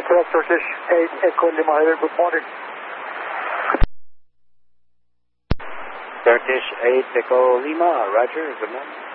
Turkish 8 Echo Lima here, good morning. Turkish 8 Echo Lima, roger, good morning.